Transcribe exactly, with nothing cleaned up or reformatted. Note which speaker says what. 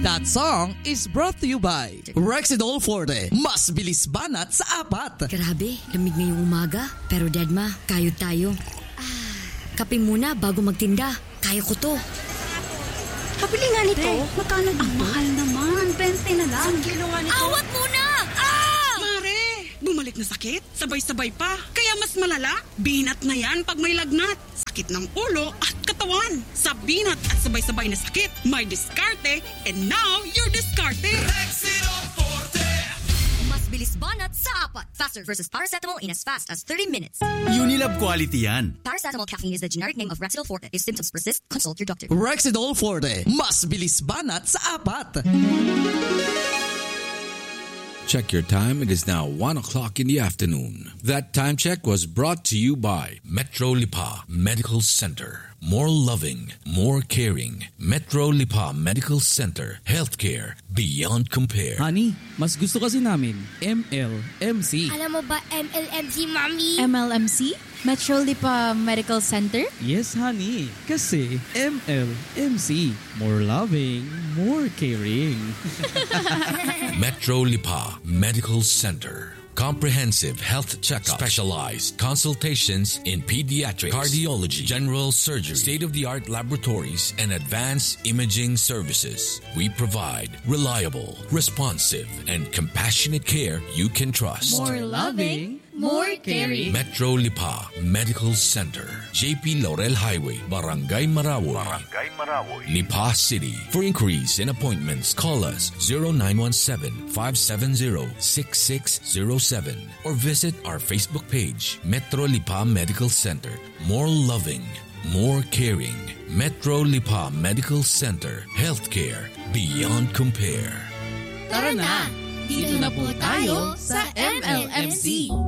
Speaker 1: That song is brought to you by Rexidol Forte. Mas bilis banat sa apat.
Speaker 2: Grabe, lamig ngayong umaga. Pero Dedma, kayod tayo. Ah, kape muna bago magtinda. Kaya ko to.
Speaker 3: Pabili nga nito. Hey, magkano dito? Ang mahal naman. twenty na lang.
Speaker 2: Ang kilo nga nito. Awat muna! Ah!
Speaker 3: Mare, bumalik na sakit. Sabay-sabay pa. Kaya mas malala. Binat na yan pag may lagnat. Sakit ng ulo at katawan. Sa binat at sabay-sabay na sakit, may diskarte. And now, you're diskarte.
Speaker 4: Rexidol Forte.
Speaker 2: Mas bilis banat sa apat. Faster versus paracetamol in as fast as thirty minutes.
Speaker 5: Unilab quality yan.
Speaker 2: Paracetamol caffeine is the generic name of Rexidol Forte. If symptoms persist, consult your doctor.
Speaker 1: Rexidol Forte. Mas bilis banat sa apat.
Speaker 6: Check your time. It is now one o'clock in the afternoon. That time check was brought to you by Metro Lipa Medical Center. More loving, more caring. Metro Lipa Medical Center. Healthcare beyond compare.
Speaker 7: Honey, mas gusto kasi namin M L M C.
Speaker 8: Alam mo ba M L M C, Mommy?
Speaker 9: M L M C? Metro Lipa Medical Center?
Speaker 7: Yes, honey. Kasi M L M C. More loving, more caring.
Speaker 6: Metro Lipa Medical Center. Comprehensive health checkup, specialized consultations in pediatrics, cardiology, general surgery, state-of-the-art laboratories, and advanced imaging services. We provide reliable, responsive, and compassionate care you can trust.
Speaker 9: More loving, more caring.
Speaker 6: Metro Lipa Medical Center, J P Laurel Highway, Barangay Marawoy, Barangay Marawoy, Lipa City. For inquiries and appointments, call us zero nine one seven, five seven zero, six six zero seven or visit our Facebook page, Metro Lipa Medical Center. More loving, more caring. Metro Lipa Medical Center. Healthcare beyond compare.
Speaker 9: Tara na! Dito na po tayo sa M L M C.